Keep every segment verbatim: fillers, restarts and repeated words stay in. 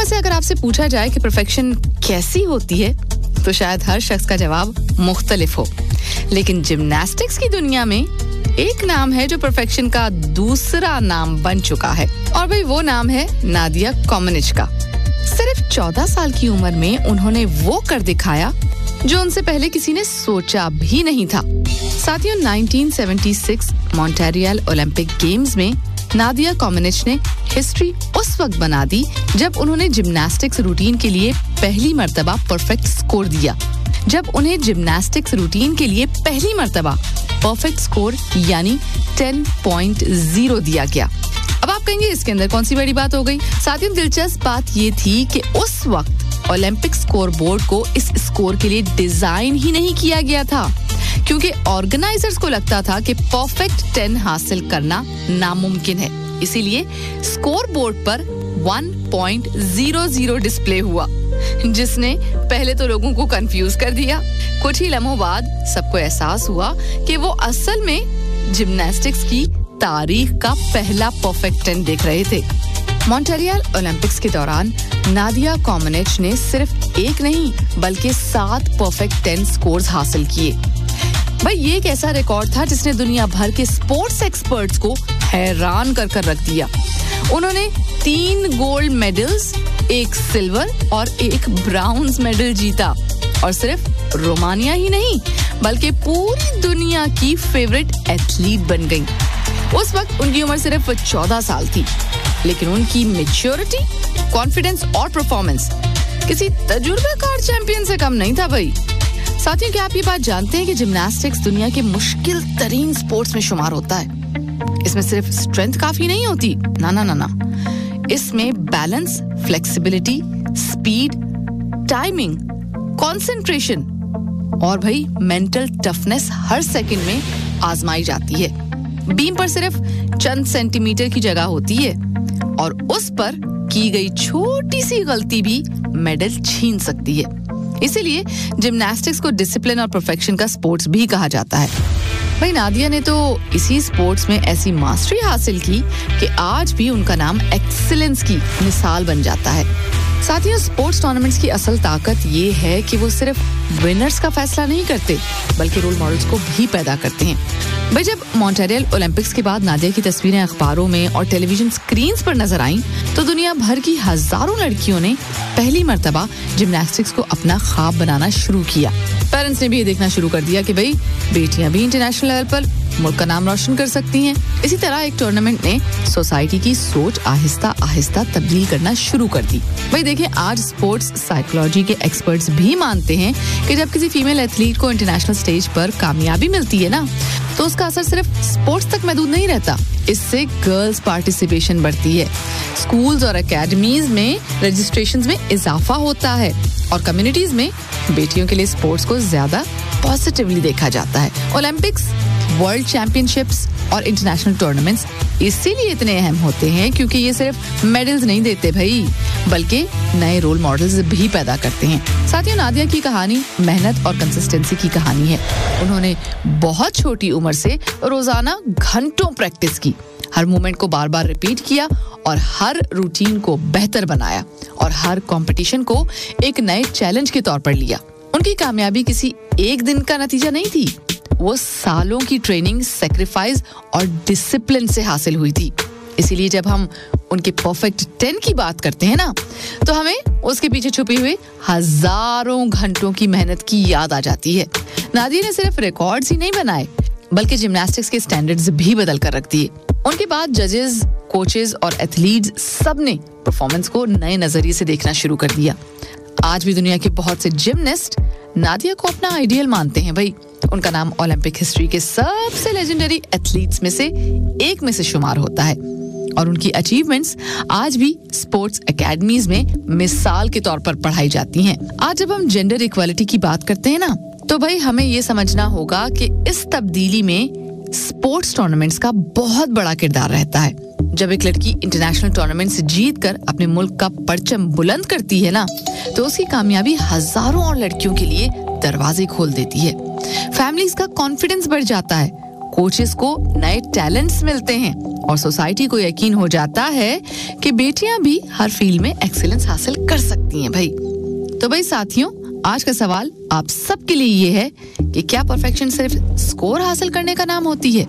वैसे अगर आपसे पूछा जाए कि परफेक्शन कैसी होती है तो शायद हर शख्स का जवाब मुख्तलिफ हो, लेकिन जिम्नास्टिक्स की दुनिया में एक नाम है जो परफेक्शन का दूसरा नाम बन चुका है, और भाई वो नाम है नादिया कॉमनिच का। सिर्फ चौदह साल की उम्र में उन्होंने वो कर दिखाया जो उनसे पहले किसी ने सोचा भी नहीं था। साथियों, उन्नीस सौ छिहत्तर मॉन्ट्रियल ओलंपिक गेम्स में नादिया कॉमनिच ने हिस्ट्री उस वक्त बना दी जब उन्होंने जिम्नास्टिक्स रूटीन के लिए पहली मर्तबा परफेक्ट स्कोर दिया। जब उन्हें जिम्नास्टिक्स रूटीन के लिए पहली मर्तबा परफेक्ट स्कोर यानी टेन पॉइंट ज़ीरो दिया गया। अब आप कहेंगे इसके अंदर कौन सी बड़ी बात हो गई? साथियों, दिलचस्प बात ये थी कि उस वक्त ओलंपिक स्कोर बोर्ड को इस स्कोर के लिए डिजाइन ही नहीं किया गया था, क्योंकि ऑर्गेनाइजर्स को लगता था कि परफेक्ट टेन हासिल करना नामुमकिन है। इसीलिए स्कोर बोर्ड पर one point zero zero display हुआ, जिसने पहले तो लोगों को कंफ्यूज कर दिया। कुछ ही लम्हों बाद सबको एहसास हुआ कि वो असल में जिम्नास्टिक्स की तारीख का पहला परफेक्ट टेन देख रहे थे। मॉन्ट्रियल ओलंपिक्स के दौरान नादिया कॉमनिच ने सिर्फ एक नहीं बल्कि सात परफेक्ट टेन स्कोर्स हासिल किए। भाई, ये एक ऐसा रिकॉर्ड था जिसने दुनिया भर के स्पोर्ट्स एक्सपर्ट्स को हैरान कर कर रख दिया। उन्होंने तीन गोल्ड मेडल्स, एक सिल्वर और एक ब्राउन्ज मेडल जीता, और सिर्फ रोमानिया ही नहीं बल्कि पूरी दुनिया की फेवरेट एथलीट बन गई। उस वक्त उनकी उम्र सिर्फ चौदह साल थी, लेकिन उनकी मैच्योरिटी, कॉन्फिडेंस और परफॉर्मेंस किसी तजुर्बेकार चैंपियन से कम नहीं था। भाई साथियों, क्या आप ये बात जानते हैं कि जिम्नास्टिक्स दुनिया के मुश्किल तरीन स्पोर्ट्स में शुमार होता है? इसमें सिर्फ स्ट्रेंथ काफी नहीं होती, ना ना ना ना इसमें balance, flexibility, speed, timing, concentration और भाई मेंटल टफनेस हर सेकंड में आजमाई जाती है। बीम पर सिर्फ चंद सेंटीमीटर की जगह होती है और उस पर की गई छोटी सी गलती भी मेडल छीन सकती है। इसीलिए जिम्नास्टिक्स को डिसिप्लिन और परफेक्शन का स्पोर्ट्स भी कहा जाता है। भाई, नादिया ने तो इसी स्पोर्ट्स में ऐसी मास्टरी हासिल की कि आज भी उनका नाम एक्सीलेंस की मिसाल बन जाता है। साथियों, स्पोर्ट्स टूर्नामेंट्स की असल ताकत ये है कि वो सिर्फ विनर्स का फैसला नहीं करते बल्कि रोल मॉडल्स को भी पैदा करते हैं। भाई, जब मॉन्ट्रियल ओलंपिक्स के बाद नादिया की तस्वीरें अखबारों में और टेलीविजन स्क्रीन्स पर नजर आईं, तो दुनिया भर की हजारों लड़कियों ने पहली मर्तबा जिम्नास्टिक्स को अपना ख्वाब बनाना शुरू किया। पेरेंट्स ने भी ये देखना शुरू कर दिया कि भाई बेटियां भी इंटरनेशनल लेवल पर मुल्क का नाम रोशन कर सकती हैं। इसी तरह एक टूर्नामेंट ने सोसाइटी की सोच आहिस्ता आहिस्ता तब्दील करना शुरू कर दी। भाई देखिए, आज स्पोर्ट्स साइकोलॉजी के एक्सपर्ट्स भी मानते हैं कि जब किसी फीमेल एथलीट को इंटरनेशनल स्टेज पर कामयाबी मिलती है ना, तो उसका असर सिर्फ स्पोर्ट्स तक महदूद नहीं रहता। इससे गर्ल्स पार्टिसिपेशन बढ़ती है, स्कूल्स और एकेडमीज में रजिस्ट्रेशंस में इजाफा होता है और कम्युनिटीज में बेटियों के लिए स्पोर्ट्स को ज्यादा पॉजिटिवली देखा जाता है। ओलंपिक्स, वर्ल्ड चैंपियनशिप्स और इंटरनेशनल टूर्नामेंट्स इसीलिए इतने अहम होते हैं क्योंकि ये सिर्फ मेडल्स नहीं देते भाई, बल्कि नए रोल मॉडल्स भी पैदा करते हैं। साथियों, नादिया की कहानी मेहनत और कंसिस्टेंसी की कहानी है। उन्होंने बहुत छोटी उम्र से रोजाना घंटों प्रैक्टिस की, हर मूवमेंट को बार बार रिपीट किया और हर रूटीन को बेहतर बनाया और हर कंपटीशन को एक नए चैलेंज के तौर पर लिया। उनकी कामयाबी किसी एक दिन का नतीजा नहीं थी, वो सालों की ट्रेनिंग, सैक्रिफाइस और डिसिप्लिन से हासिल हुई थी। इसीलिए जब हम उनके परफेक्ट टेन की बात करते हैं ना, तो हमें उसके पीछे छुपी हुई हजारों घंटों की मेहनत की याद आ जाती है। नादिया ने सिर्फ रिकॉर्ड्स ही नहीं बनाए बल्कि जिम्नास्टिक्स के स्टैंडर्ड्स भी बदल कर रख दिए। उनके बाद जजेस, कोचेस और एथलीट्स सब ने परफॉर्मेंस को नए नजरिए से देखना शुरू कर दिया। आज भी दुनिया के बहुत से जिमनास्ट नादिया को अपना आइडियल मानते हैं। भाई, उनका नाम ओलंपिक हिस्ट्री के सबसे लेजेंडरी एथलीट्स में से एक में से शुमार होता है और उनकी अचीवमेंट्स आज भी स्पोर्ट्स एकेडमीज में मिसाल के तौर पर पढ़ाई जाती हैं। आज जब हम जेंडर इक्वालिटी की बात करते हैं ना, तो भाई हमें ये समझना होगा कि इस तब्दीली में स्पोर्ट्स टूर्नामेंट्स का बहुत बड़ा किरदार रहता है। जब एक लड़की इंटरनेशनल टूर्नामेंट से जीत कर अपने मुल्क का परचम बुलंद करती है ना, तो उसकी कामयाबी हजारों और लड़कियों के लिए दरवाजे खोल देती है। फैमिलीज का कॉन्फिडेंस बढ़ जाता है, कोचेस को नए टैलेंट्स मिलते हैं और सोसाइटी को यकीन हो जाता है कि बेटियां भी हर फील्ड में एक्सीलेंस हासिल कर सकती हैं भाई। तो भाई साथियों, आज का सवाल आप सबके लिए ये है कि क्या परफेक्शन सिर्फ स्कोर हासिल करने का नाम होती है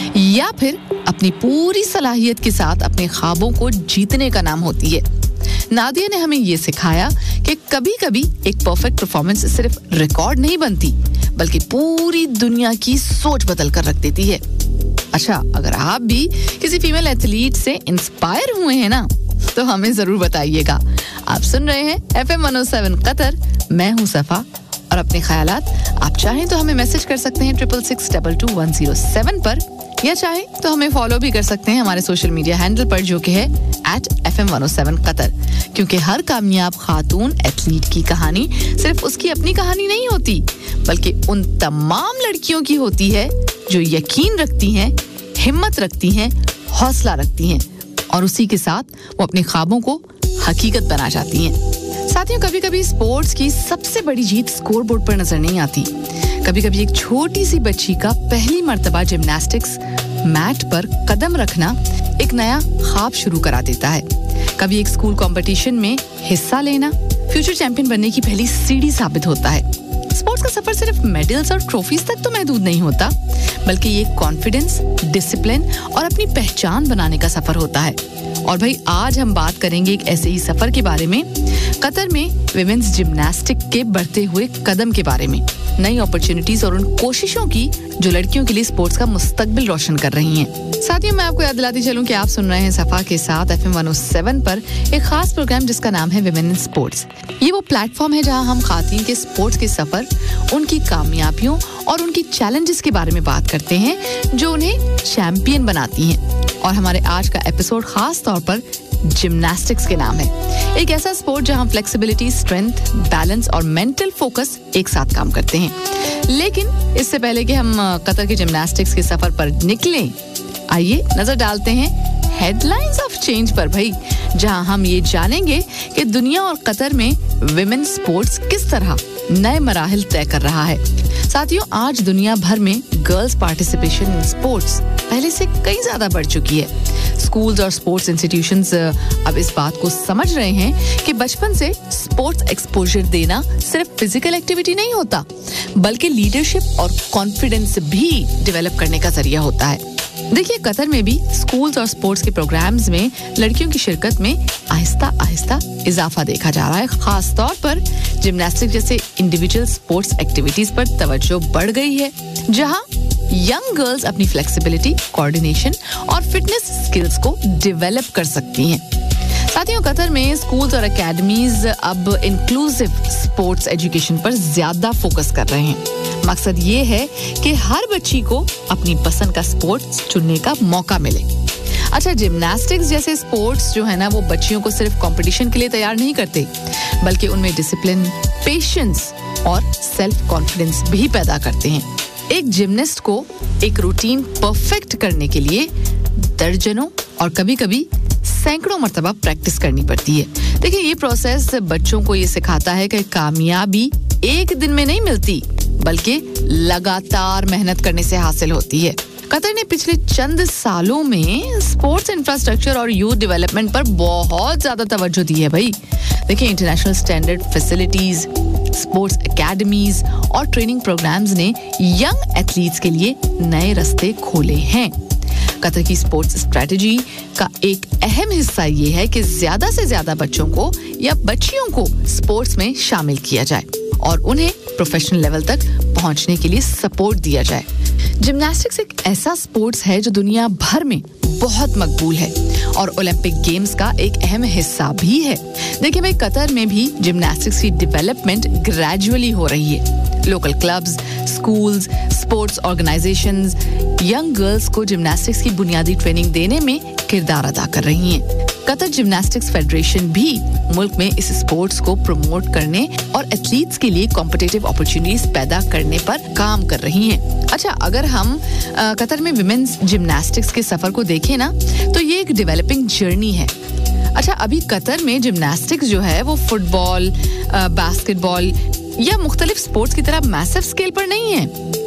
या फिर अपनी पूरी सलाहियत के साथ अपने ख्वाबों को जीतने का नाम होती है। नादिया ने हमें ये सिखाया कि कभी-कभी एक परफेक्ट परफॉर्मेंस सिर्फ रिकॉर्ड नहीं बनती, बल्कि पूरी दुनिया की सोच बदल कर रख देती है। अच्छा, अगर आप भी किसी फीमेल एथलीट से इंस्पायर हुए हैं ना, तो हमें जरूर बताइएगा। आप सुन रहे हैं F M one O seven Qatar, मैं हूं सफा, और अपने ख्यालात आप चाहें तो हमें मैसेज कर सकते हैं triple six double two one zero seven पर, या चाहे तो हमें फॉलो भी कर सकते हैं हमारे सोशल मीडिया हैंडल पर, जो कि है eight F M one O seven Qatar. क्योंकि हर कामयाब खातून एथलीट की कहानी सिर्फ उसकी अपनी कहानी नहीं होती, बल्कि उन तमाम लड़कियों की होती है जो यकीन रखती हैं, हिम्मत रखती हैं, हौसला रखती हैं, और उसी के साथ वो अपने ख्वाबों को हकीकत बना जाती हैं। साथियों, कभी कभी स्पोर्ट्स की सबसे बड़ी जीत स्कोर बोर्ड पर नजर नहीं आती। कभी कभी एक छोटी सी बच्ची का पहली मर्तबा जिम्नास्टिक्स मैट पर कदम रखना एक नया ख्वाब शुरू करा देता है। कभी एक स्कूल कंपटीशन में हिस्सा लेना फ्यूचर चैंपियन बनने की पहली सीढ़ी साबित होता है। स्पोर्ट्स का सफर सिर्फ मेडल्स और ट्रॉफीज तक तो महदूद नहीं होता, बल्कि ये कॉन्फिडेंस, डिसिप्लिन और अपनी पहचान बनाने का सफर होता है। और भाई, आज हम बात करेंगे एक ऐसे ही सफर के बारे में, कतर में विमेंस जिम्नास्टिक के बढ़ते हुए कदम के बारे में, नई अपॉर्चुनिटीज और उन कोशिशों की जो लड़कियों के लिए स्पोर्ट्स का मुस्तकबिल रोशन कर रही हैं। साथियों, मैं आपको याद दिलाती चलूं कि आप सुन रहे हैं सफा के साथ F M one O seven पर एक खास प्रोग्राम जिसका नाम है विमेन इन स्पोर्ट्स। ये वो प्लेटफॉर्म है जहां हम खातून के स्पोर्ट्स के सफर, उनकी कामयाबियों और उनकी चैलेंजेस के बारे में बात करते हैं जो उन्हें चैंपियन बनाती हैं। और हमारे आज का एपिसोड खास तौर पर जिम्नास्टिक्स के नाम है। एक ऐसा स्पोर्ट जहां फ्लेक्सिबिलिटी, स्ट्रेंथ, बैलेंस और मेंटल फोकस एक साथ काम करते हैं। लेकिन इससे पहले कि हम कतर के जिम्नास्टिक्स के सफर पर निकलें, आइए नजर डालते हैं हेडलाइंस ऑफ चेंज पर भाई, जहां हम ये जानेंगे कि दुनिया और कतर में विमेन स्पोर्ट्स किस तरह नए मराहिल तय कर रहा है। साथियों, आज दुनिया भर में गर्ल्स पार्टिसिपेशन इन स्पोर्ट्स पहले से कई ज्यादा बढ़ चुकी है। स्कूल्स और स्पोर्ट्स इंस्टीट्यूशंस अब इस बात को समझ रहे हैं कि बचपन से स्पोर्ट्स एक्सपोजर देना सिर्फ फिजिकल एक्टिविटी नहीं होता, बल्कि लीडरशिप और कॉन्फिडेंस भी डेवलप करने का जरिया होता है। देखिए, कतर में भी स्कूल्स और स्पोर्ट्स के प्रोग्राम्स में लड़कियों की शिरकत में आहिस्ता आहिस्ता इजाफा देखा जा रहा है। खास तौर पर जिम्नास्टिक जैसे इंडिविजुअल स्पोर्ट्स एक्टिविटीज पर तवज्जो बढ़ गई है, जहां यंग गर्ल्स अपनी फ्लेक्सिबिलिटी, कोऑर्डिनेशन और फिटनेस स्किल्स को डेवलप कर सकती हैं। साथियों, कतर में स्कूल्स और एकेडमीज अब इंक्लूसिव स्पोर्ट्स एजुकेशन पर ज्यादा फोकस कर रहे हैं। मकसद ये है कि हर बच्ची को अपनी पसंद का स्पोर्ट्स चुनने का मौका मिले। अच्छा, जिम्नास्टिक्स जैसे स्पोर्ट्स जो है ना, वो बच्चियों को सिर्फ कंपटीशन के लिए तैयार नहीं करते, बल्कि उनमें डिसिप्लिन, पेशेंस और सेल्फ कॉन्फिडेंस भी पैदा करते हैं। एक जिमनास्ट को एक रूटीन परफेक्ट करने के लिए दर्जनों और कभी-कभी सैकड़ों मर्तबा प्रैक्टिस करनी पड़ती है। देखिए, ये प्रोसेस बच्चों को ये सिखाता है कि कामयाबी एक दिन में नहीं मिलती, बल्कि लगातार मेहनत करने से हासिल होती है। कतर ने पिछले चंद सालों में स्पोर्ट्स इंफ्रास्ट्रक्चर और यूथ डेवलपमेंट पर बहुत ज्यादा तवज्जो दी है भाई। देखिए, international standard facilities, sports academies और ट्रेनिंग प्रोग्राम्स ने यंग एथलीट्स के लिए नए रास्ते खोले हैं। कतर की स्पोर्ट्स स्ट्रेटजी का एक अहम हिस्सा ये है कि ज्यादा से ज्यादा बच्चों को या बच्चियों को स्पोर्ट्स में शामिल किया जाए और उन्हें प्रोफेशनल लेवल तक पहुंचने के लिए सपोर्ट दिया जाए। जिम्नास्टिक्स एक ऐसा स्पोर्ट्स है जो दुनिया भर में बहुत मकबूल है और ओलंपिक गेम्स का एक अहम हिस्सा भी है। देखिए भाई, कतर में भी जिम्नास्टिक्स की डेवलपमेंट ग्रेजुअली हो रही है। Local clubs, schools, sports organisations young girls को जिम्नास्टिक्स की बुनियादी ट्रेनिंग देने में किरदार अदा कर रही हैं। कतर जिम्नास्टिक्स फेडरेशन भी मुल्क में इस स्पोर्ट्स को प्रमोट करने और एथलीट्स के लिए कॉम्पिटिटिव अपॉर्चुनिटीज पैदा करने पर काम कर रही हैं। अच्छा, अगर हम आ, कतर में विमेन्स जिम्नास्टिक्स के सफर को देखें ना, तो ये एक डेवलपिंग जर्नी है। अच्छा, अभी कतर में जिम्नास्टिक्स जो है वो फुटबॉल, बास्केटबॉल या मुख्तलिफ स्पोर्ट्स की तरह मैसिव स्केल पर नहीं है।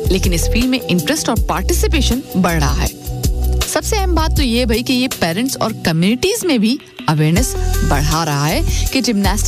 लेकिन इस फील्ड में इंटरेस्ट और पार्टिसिपेशन बढ़ रहा है। सबसे अहम बात तो ये भाई कि ये पेरेंट्स और कम्युनिटीज में भी अवेयरनेस बढ़ा रहा है कि जिम्नास्टिक्स